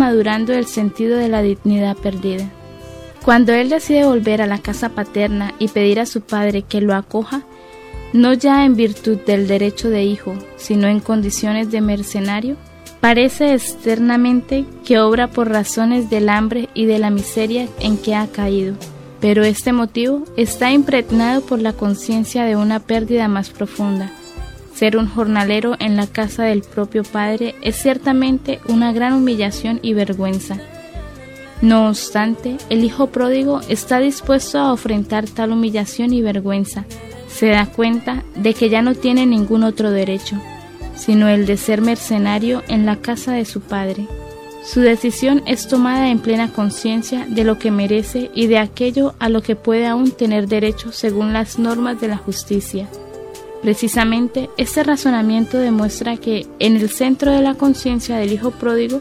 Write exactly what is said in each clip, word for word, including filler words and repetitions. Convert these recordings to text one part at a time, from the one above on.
madurando el sentido de la dignidad perdida. Cuando él decide volver a la casa paterna y pedir a su padre que lo acoja, no ya en virtud del derecho de hijo, sino en condiciones de mercenario, parece externamente que obra por razones del hambre y de la miseria en que ha caído, pero este motivo está impregnado por la conciencia de una pérdida más profunda. Ser un jornalero en la casa del propio padre es ciertamente una gran humillación y vergüenza. No obstante, el hijo pródigo está dispuesto a afrontar tal humillación y vergüenza. Se da cuenta de que ya no tiene ningún otro derecho, sino el de ser mercenario en la casa de su padre. Su decisión es tomada en plena conciencia de lo que merece y de aquello a lo que puede aún tener derecho según las normas de la justicia. Precisamente, este razonamiento demuestra que en el centro de la conciencia del hijo pródigo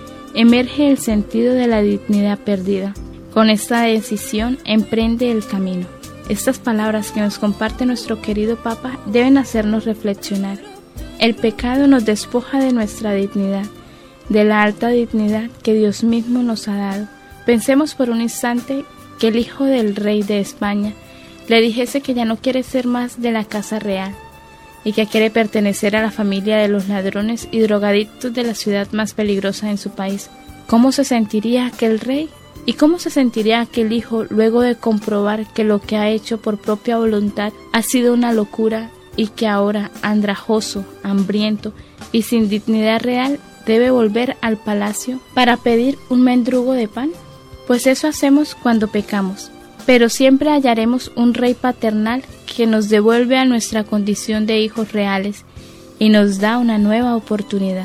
emerge el sentido de la dignidad perdida. Con esta decisión emprende el camino. Estas palabras que nos comparte nuestro querido Papa deben hacernos reflexionar. El pecado nos despoja de nuestra dignidad, de la alta dignidad que Dios mismo nos ha dado. Pensemos por un instante que el hijo del rey de España le dijese que ya no quiere ser más de la casa real y que quiere pertenecer a la familia de los ladrones y drogadictos de la ciudad más peligrosa en su país. ¿Cómo se sentiría aquel rey? ¿Y cómo se sentiría aquel hijo luego de comprobar que lo que ha hecho por propia voluntad ha sido una locura y que ahora, andrajoso, hambriento y sin dignidad real, debe volver al palacio para pedir un mendrugo de pan? Pues eso hacemos cuando pecamos, pero siempre hallaremos un rey paternal que nos devuelve a nuestra condición de hijos reales y nos da una nueva oportunidad.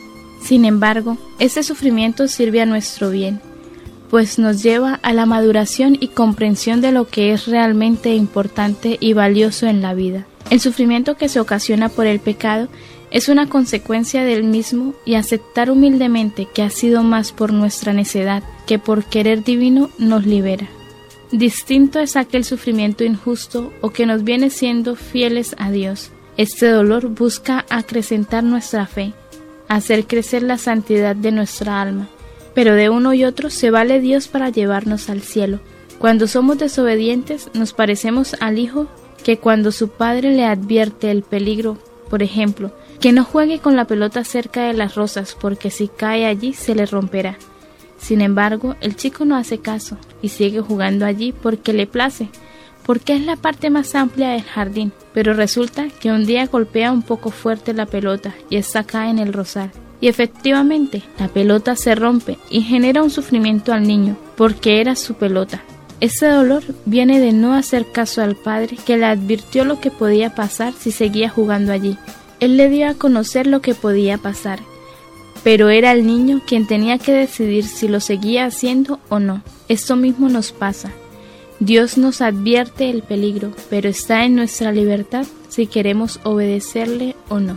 Sin embargo, este sufrimiento sirve a nuestro bien, pues nos lleva a la maduración y comprensión de lo que es realmente importante y valioso en la vida. El sufrimiento que se ocasiona por el pecado es una consecuencia del mismo, y aceptar humildemente que ha sido más por nuestra necedad que por querer divino nos libera. Distinto es aquel sufrimiento injusto o que nos viene siendo fieles a Dios. Este dolor busca acrecentar nuestra fe, hacer crecer la santidad de nuestra alma, pero de uno y otro se vale Dios para llevarnos al cielo. Cuando somos desobedientes nos parecemos al hijo que cuando su padre le advierte el peligro, por ejemplo, que no juegue con la pelota cerca de las rosas porque si cae allí se le romperá. Sin embargo, el chico no hace caso y sigue jugando allí porque le place, porque es la parte más amplia del jardín, pero resulta que un día golpea un poco fuerte la pelota y esta cae en el rosal. Y efectivamente, la pelota se rompe y genera un sufrimiento al niño, porque era su pelota. Ese dolor viene de no hacer caso al padre que le advirtió lo que podía pasar si seguía jugando allí. Él le dio a conocer lo que podía pasar, pero era el niño quien tenía que decidir si lo seguía haciendo o no. Esto mismo nos pasa. Dios nos advierte el peligro, pero está en nuestra libertad si queremos obedecerle o no.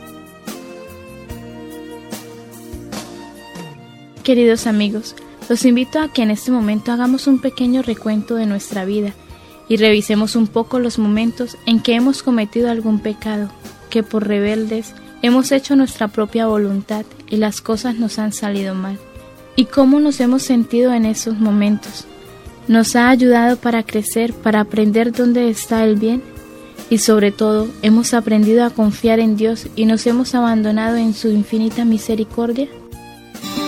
Queridos amigos, los invito a que en este momento hagamos un pequeño recuento de nuestra vida y revisemos un poco los momentos en que hemos cometido algún pecado, que por rebeldes hemos hecho nuestra propia voluntad y las cosas nos han salido mal. ¿Y cómo nos hemos sentido en esos momentos? ¿Nos ha ayudado para crecer, para aprender dónde está el bien? Y sobre todo, ¿hemos aprendido a confiar en Dios y nos hemos abandonado en su infinita misericordia?